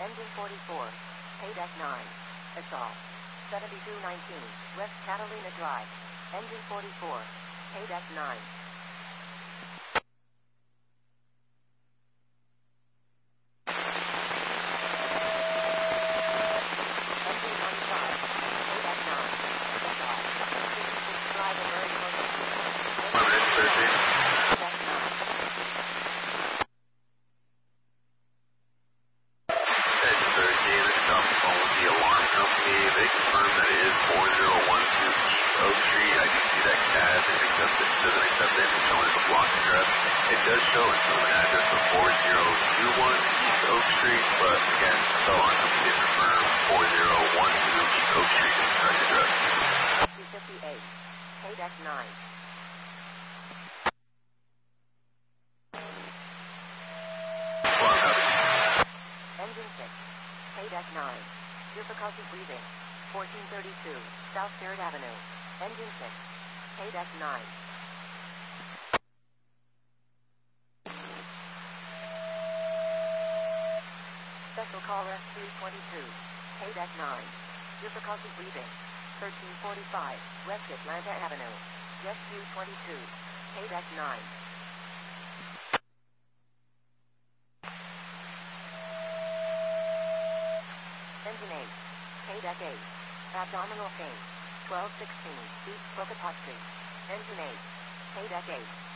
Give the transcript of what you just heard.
Engine 44. Paydeck 9. Assault. 7219. West Catalina Drive. Engine 44. Paydeck 9. It does show an address of 4021 East Oak Street, but again, so on company confirmed 4012 East Oak Street is the correct address. 258. Paydeck 9. Engine 6. Paydeck 9. Difficulty breathing. 1432 South 3rd Avenue. Engine 6. Paydeck 9. Special call rescue 22. Paydeck 9. Difficulty breathing. 1345 West Atlanta Avenue. Rescue 22. Paydeck 9. Engine 8. Paydeck 8. Abdominal pain. 1216 East Pocatello Street. Engine 8. Paydeck 8.